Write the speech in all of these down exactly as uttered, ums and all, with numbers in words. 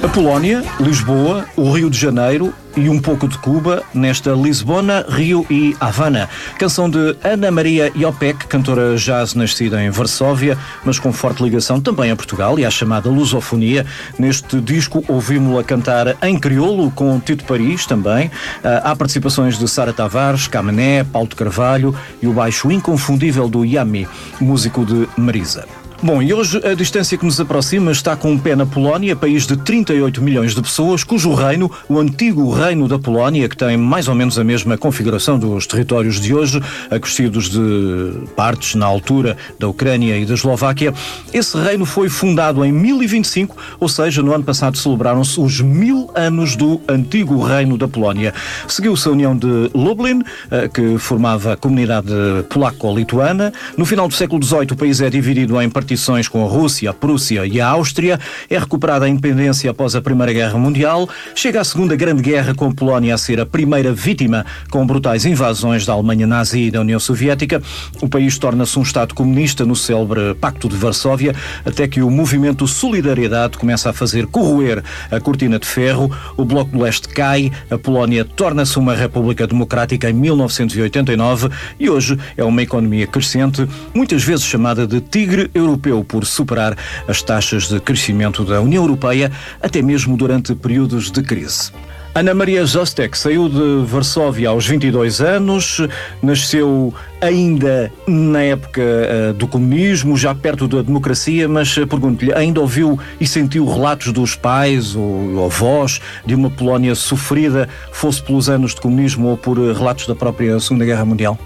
A Polónia, Lisboa, o Rio de Janeiro e um pouco de Cuba nesta Lisbona, Rio e Havana. Canção de Ana Maria Iopek, cantora jazz nascida em Varsóvia, mas com forte ligação também a Portugal e à chamada lusofonia. Neste disco ouvimos-la cantar em crioulo com Tito Paris também. Há participações de Sara Tavares, Camené, Paulo de Carvalho e o baixo inconfundível do Yami, músico de Marisa. Bom, e hoje a distância que nos aproxima está com um pé na Polónia, país de trinta e oito milhões de pessoas, cujo reino, o antigo reino da Polónia, que tem mais ou menos a mesma configuração dos territórios de hoje, acrescidos de partes na altura da Ucrânia e da Eslováquia, esse reino foi fundado em mil e vinte e cinco, ou seja, no ano passado celebraram-se os mil anos do antigo reino da Polónia. Seguiu-se a união de Lublin, que formava a comunidade polaco-lituana. No final do século dezoito, o país é dividido em partições com a Rússia, a Prússia e a Áustria. É recuperada a independência após a Primeira Guerra Mundial. Chega a Segunda Grande Guerra, com a Polónia a ser a primeira vítima com brutais invasões da Alemanha nazi e da União Soviética. O país torna-se um Estado comunista no célebre Pacto de Varsóvia, até que o movimento Solidariedade começa a fazer corroer a cortina de ferro. O Bloco do Leste cai, a Polónia torna-se uma república democrática em mil novecentos e oitenta e nove e hoje é uma economia crescente, muitas vezes chamada de tigre europeu, por superar as taxas de crescimento da União Europeia, até mesmo durante períodos de crise. Ana Maria Zostek saiu de Varsóvia aos vinte e dois anos, nasceu ainda na época uh, do comunismo, já perto da democracia, mas uh, pergunto-lhe, ainda ouviu e sentiu relatos dos pais ou avós de uma Polónia sofrida, fosse pelos anos de comunismo ou por uh, relatos da própria Segunda Guerra Mundial?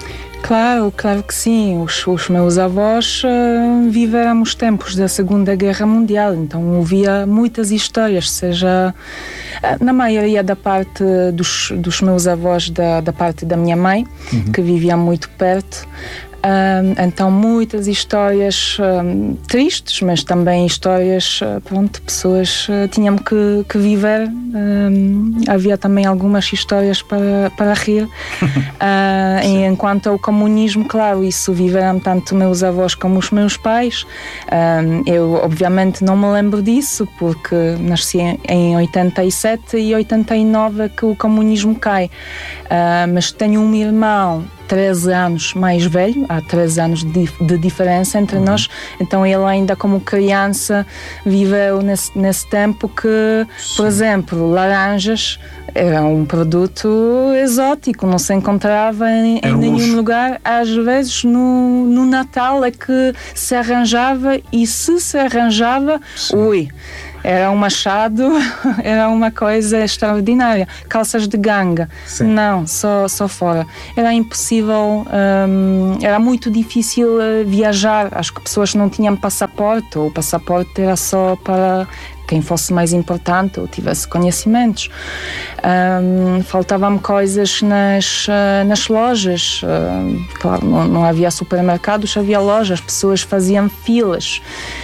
Claro, claro que sim. Os, os meus avós uh, viveram os tempos da Segunda Guerra Mundial, então ouvia muitas histórias, seja uh, na maioria da parte dos, dos meus avós, da, da parte da minha mãe, uhum. que vivia muito perto. Um, então muitas histórias um, tristes, mas também histórias, uh, pronto, pessoas uh, tinham que, que viver. Um, havia também algumas histórias para, para rir. uh, e enquanto ao comunismo, claro, isso viveram tanto meus avós como os meus pais. Um, eu obviamente não me lembro disso, porque nasci em oitenta e sete e oitenta e nove é que o comunismo cai. Uh, mas tenho um irmão treze anos mais velho, há treze anos de, de diferença entre uhum. nós, então ele ainda como criança viveu nesse, nesse tempo que, Sim. por exemplo, laranjas era um produto exótico, não se encontrava em, em nenhum luxo. lugar. Às vezes no, no Natal é que se arranjava, e se se arranjava, Sim. ui, era um machado, era uma coisa extraordinária. Calças de ganga, Sim. não, só, só fora. Era impossível, hum, era muito difícil uh, viajar. Acho que pessoas não tinham passaporte, ou o passaporte era só para quem fosse mais importante ou tivesse conhecimentos. Um, faltavam coisas nas, uh, nas lojas. Uh, claro, não, não havia supermercados, havia lojas, pessoas faziam filas.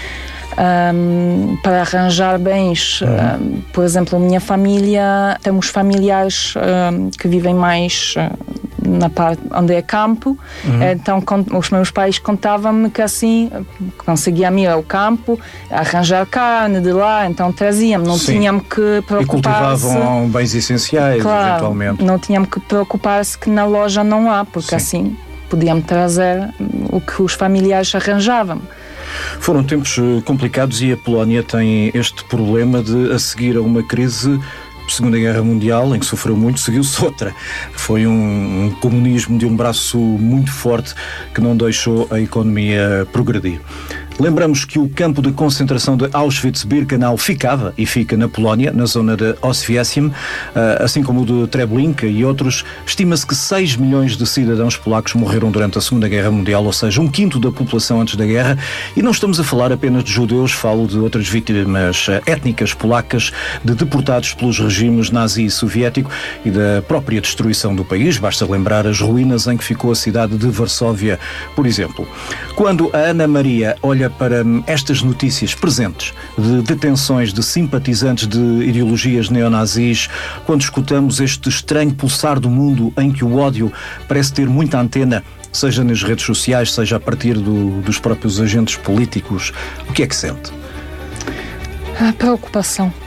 Um, para arranjar bens. Uhum. Um, por exemplo, minha família, temos familiares um, que vivem mais uh, na parte onde é campo, uhum. então com, os meus pais contavam-me que assim conseguiam ir ao campo, arranjar carne de lá, então traziam, não Sim. tínhamos que preocupar-se. E cultivavam bens essenciais, claro, eventualmente. Não tínhamos que preocupar-se que na loja não há, porque Sim. assim podíamos trazer o que os familiares arranjavam. Foram tempos complicados e a Polónia tem este problema de, a seguir a uma crise, Segunda Guerra Mundial, em que sofreu muito, seguiu-se outra. Foi um, um comunismo de um braço muito forte que não deixou a economia progredir. Lembramos que o campo de concentração de Auschwitz-Birkenau ficava e fica na Polónia, na zona de Oswiecim, assim como o de Treblinka e outros. Estima-se que seis milhões de cidadãos polacos morreram durante a Segunda Guerra Mundial, ou seja, um quinto da população antes da guerra. E não estamos a falar apenas de judeus, falo de outras vítimas étnicas polacas, de deportados pelos regimes nazi e soviético e da própria destruição do país. Basta lembrar as ruínas em que ficou a cidade de Varsóvia, por exemplo. Quando a Ana Maria olha para estas notícias presentes de detenções de simpatizantes de ideologias neonazis, quando escutamos este estranho pulsar do mundo em que o ódio parece ter muita antena, seja nas redes sociais, seja a partir do, dos próprios agentes políticos, o que é que sente? A preocupação.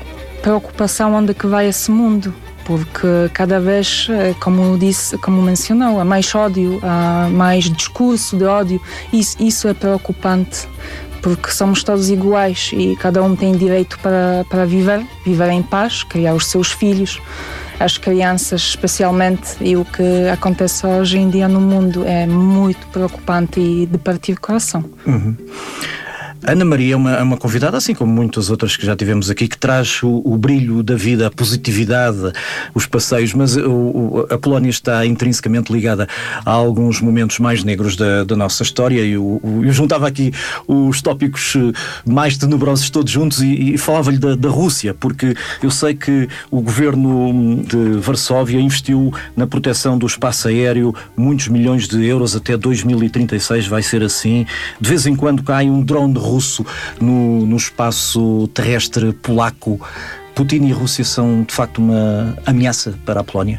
preocupação onde que vai esse mundo. Porque cada vez, como disse, como mencionou, há mais ódio, há mais discurso de ódio. Isso, isso é preocupante, porque somos todos iguais e cada um tem direito para, para viver, viver em paz, criar os seus filhos, as crianças especialmente. E o que acontece hoje em dia no mundo é muito preocupante e de partir o coração. Uhum. Ana Maria é uma, uma convidada, assim como muitas outras que já tivemos aqui, que traz o, o brilho da vida, a positividade, os passeios, mas o, o, a Polónia está intrinsecamente ligada a alguns momentos mais negros da, da nossa história. Eu, eu juntava aqui os tópicos mais tenebrosos todos juntos e, e falava-lhe da, da Rússia, porque eu sei que o governo de Varsóvia investiu na proteção do espaço aéreo muitos milhões de euros, até dois mil e trinta e seis vai ser assim. De vez em quando cai um drone russo no, no espaço terrestre polaco. Putin e a Rússia são, de facto, uma ameaça para a Polónia?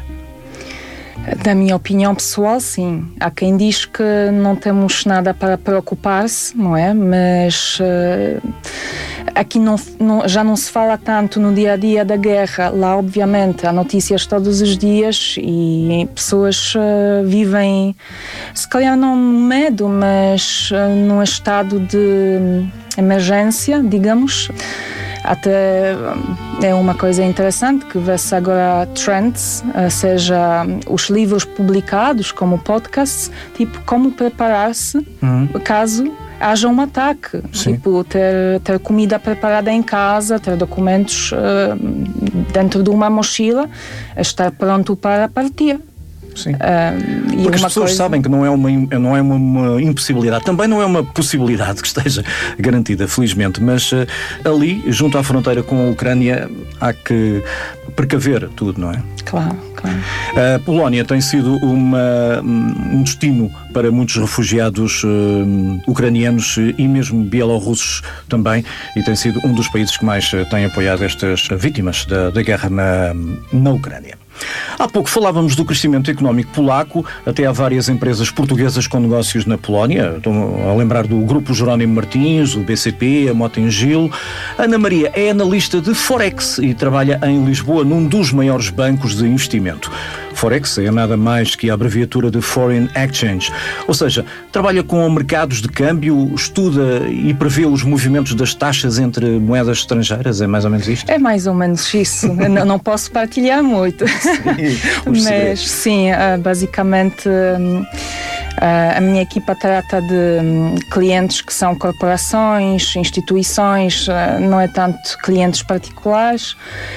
Da minha opinião pessoal, sim. Há quem diz que não temos nada para preocupar-se, não é? Mas uh, aqui não, não, já não se fala tanto no dia-a-dia da guerra. Lá, obviamente, há notícias todos os dias e pessoas uh, vivem, se calhar não no medo, mas uh, num estado de emergência, digamos. Até é uma coisa interessante que vê-se agora trends, seja os livros publicados como podcasts, tipo como preparar-se uhum. caso haja um ataque. Sim. Tipo ter, ter comida preparada em casa, ter documentos uh, dentro de uma mochila, estar pronto para partir. Sim. Uh, Porque as pessoas coisa... sabem que não é, uma, não é uma, uma impossibilidade, também não é uma possibilidade que esteja garantida, felizmente, mas uh, ali, junto à fronteira com a Ucrânia, há que precaver tudo, não é? Claro, claro. A Polónia tem sido uma, um destino para muitos refugiados uh, ucranianos e mesmo bielorrussos também, e tem sido um dos países que mais tem apoiado estas vítimas da, da guerra na, na Ucrânia. Há pouco falávamos do crescimento económico polaco, até há várias empresas portuguesas com negócios na Polónia. Estou a lembrar do Grupo Jerónimo Martins, o B C P, a Mota-Engil. Ana Maria é analista de Forex e trabalha em Lisboa num dos maiores bancos de investimento. Forex é nada mais que a abreviatura de Foreign Exchange, ou seja, trabalha com mercados de câmbio, estuda e prevê os movimentos das taxas entre moedas estrangeiras, é mais ou menos isto? É mais ou menos isso, não, não posso partilhar muito, sim, mas sim, basicamente a minha equipa trata de clientes que são corporações, instituições, não é tanto clientes particulares,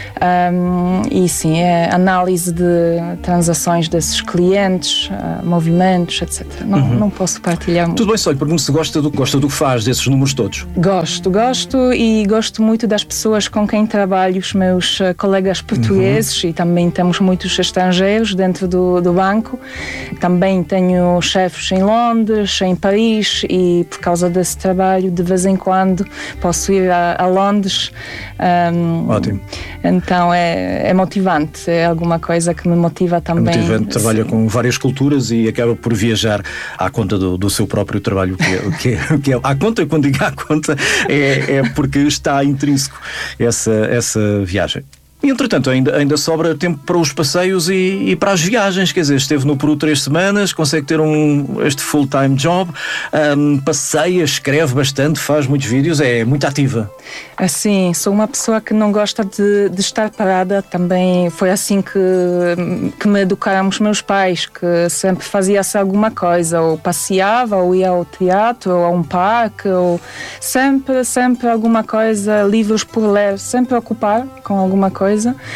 e sim, é análise de transações desses clientes, movimentos, etcétera. Não, uhum. não posso partilhar muito. Tudo bem, só lhe pergunto se gosta do, gosta do que faz, desses números todos. Gosto, gosto e gosto muito das pessoas com quem trabalho, os meus colegas portugueses, uhum. e também temos muitos estrangeiros dentro do, do banco. Também tenho chefes em Londres, em Paris, e por causa desse trabalho de vez em quando posso ir a, a Londres. Um, Ótimo. Então é, é motivante, é alguma coisa que me motiva também. É motivante, trabalha com várias culturas e acaba por viajar à conta do, do seu próprio trabalho, que é, que é, que é à conta, quando digo à conta, é, é porque está intrínseco essa, essa viagem. E, entretanto, ainda, ainda sobra tempo para os passeios e, e para as viagens, quer dizer, esteve no Peru três semanas, consegue ter um, este full-time job, um, passeia, escreve bastante, faz muitos vídeos, é muito ativa. Assim, sou uma pessoa que não gosta de, de estar parada, também foi assim que, que me educaram os meus pais, que sempre fazia-se alguma coisa, ou passeava, ou ia ao teatro, ou a um parque, ou sempre, sempre alguma coisa, livros por ler, sempre ocupar com alguma coisa.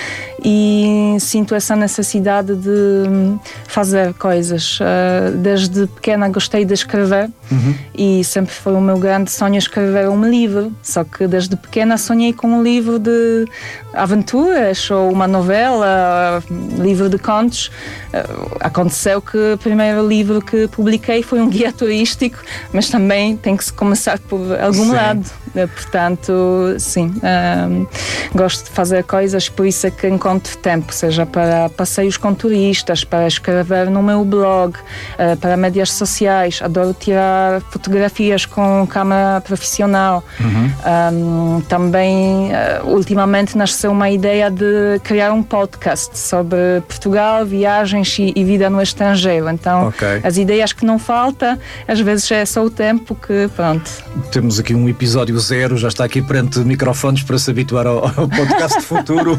E sinto essa necessidade de fazer coisas. Desde pequena gostei de escrever, uhum. e sempre foi o meu grande sonho escrever um livro, só que desde pequena sonhei com um livro de aventuras ou uma novela, livro de contos. Aconteceu que o primeiro livro que publiquei foi um guia turístico, mas também tem que se começar por algum Sim. lado. Portanto, sim, um, gosto de fazer coisas, por isso é que encontro tempo, seja para passeios com turistas, para escrever no meu blog, uh, para mídias sociais. Adoro tirar fotografias com câmera profissional. Uhum. Um, também, uh, ultimamente, nasceu uma ideia de criar um podcast sobre Portugal, viagens e, e vida no estrangeiro. Então, okay. As ideias que não falta, às vezes é só o tempo que, pronto. Temos aqui um episódio zero, já está aqui perante microfones para se habituar ao, ao podcast futuro.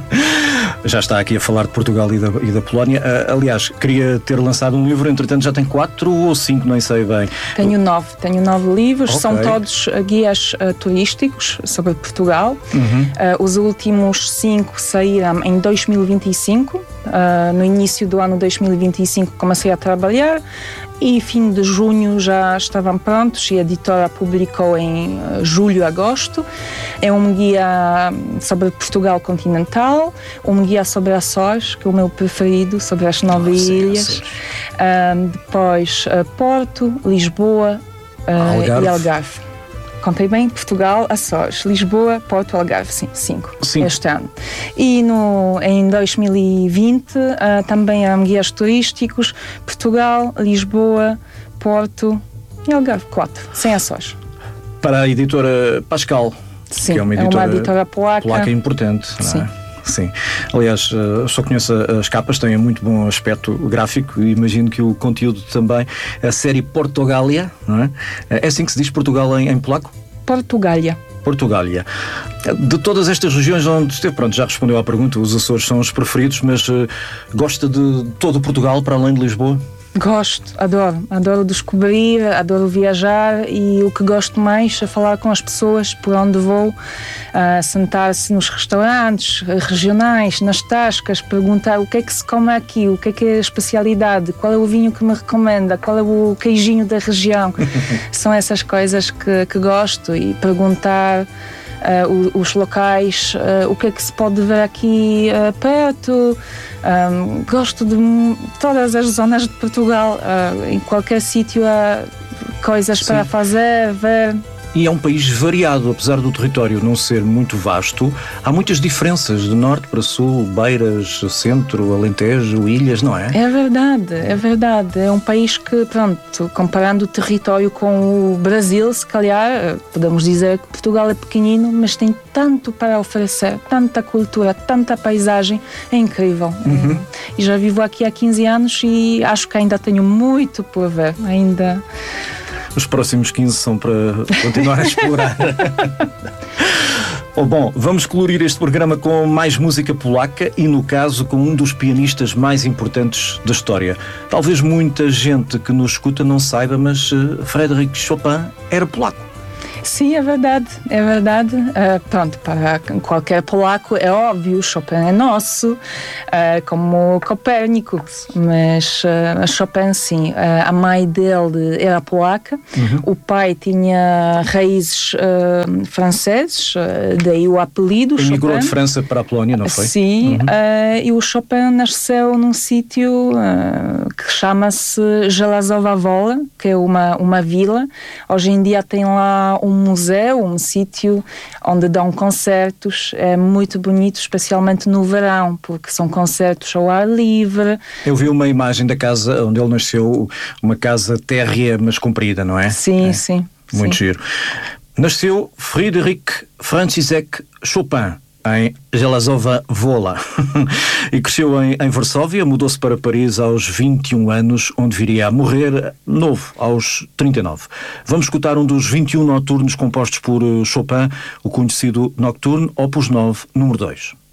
Já está aqui a falar de Portugal e da, e da Polónia. Uh, aliás, queria ter lançado um livro, entretanto já tem quatro ou cinco, nem sei bem. Tenho nove, tenho nove livros, okay. São todos uh, guias uh, turísticos sobre Portugal. Uhum. Uh, os últimos cinco saíram em dois mil e vinte e cinco. Uh, no início do ano dois mil e vinte e cinco comecei a trabalhar e fim de junho já estavam prontos e a editora publicou em uh, julho, agosto. É um guia sobre Portugal continental, um guia sobre Açores, que é o meu preferido, sobre as nove oh, ilhas. Uh, depois uh, Porto, Lisboa uh, Algarve. e Algarve. Contei bem, Portugal, Açores, Lisboa, Porto, Algarve, sim, cinco, cinco. Este ano. E no, em dois mil e vinte uh, também eram guias turísticos, Portugal, Lisboa, Porto e Algarve, quatro, sem Açores. Para a editora Pascal, sim, que é uma editora, é uma editora polaca. polaca importante, sim. Não é? Sim. Aliás, só conheço as capas, têm muito bom aspecto gráfico e imagino que o conteúdo também. A série Portugália, não é? É assim que se diz Portugal em, em polaco? Portugália. Portugália. De todas estas regiões onde esteve, pronto, já respondeu à pergunta, os Açores são os preferidos, mas uh, gosta de todo Portugal para além de Lisboa? Gosto, adoro, adoro descobrir, adoro viajar e o que gosto mais é falar com as pessoas por onde vou, uh, sentar-se nos restaurantes regionais, nas tascas, perguntar o que é que se come aqui, o que é que é a especialidade, qual é o vinho que me recomenda, qual é o queijinho da região. São essas coisas que, que gosto e perguntar Uh, os locais, uh, o que é que se pode ver aqui uh, perto. Um, gosto de todas as zonas de Portugal, uh, em qualquer sítio há coisas Sim. para fazer, ver. E é um país variado, apesar do território não ser muito vasto, há muitas diferenças de norte para sul, beiras, centro, Alentejo, ilhas, não é? É verdade, é verdade. É um país que, pronto, comparando o território com o Brasil, se calhar, podemos dizer que Portugal é pequenino, mas tem tanto para oferecer, tanta cultura, tanta paisagem, é incrível. Uhum. E já vivo aqui há quinze anos e acho que ainda tenho muito por ver, ainda... Os próximos quinze são para continuar a explorar. Oh, bom, vamos colorir este programa com mais música polaca e, no caso, com um dos pianistas mais importantes da história. Talvez muita gente que nos escuta não saiba, mas uh, Frédéric Chopin era polaco. Sim, é verdade, é verdade. Uh, pronto, para qualquer polaco é óbvio, Chopin é nosso, uh, como Copérnico, mas uh, Chopin sim, uh, a mãe dele era polaca, uhum. O pai tinha raízes uh, franceses, uh, daí o apelido Chopin. Emigrou de França para a Polónia, não foi? Sim, uhum. uh, e o Chopin nasceu num sítio uh, que chama-se Żelazowa Wola, que é uma, uma vila. Hoje em dia tem lá um museu, um sítio onde dão concertos, é muito bonito, especialmente no verão, porque são concertos ao ar livre. Eu vi uma imagem da casa onde ele nasceu, uma casa térrea, mas comprida, não é? Sim, é. sim. Muito sim. giro. Nasceu Frédéric Franciszek Chopin em Żelazowa Wola e cresceu em, em Varsóvia, mudou-se para Paris aos vinte e um anos, onde viria a morrer novo, aos trinta e nove. Vamos escutar um dos vinte e um noturnos compostos por Chopin, o conhecido Nocturne, opus nove, número dois.